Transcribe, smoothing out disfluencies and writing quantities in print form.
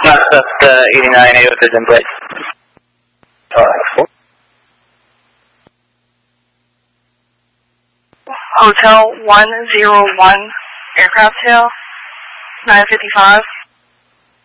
Southwest 89, AO is in place. Hotel 101, aircraft tail, 955.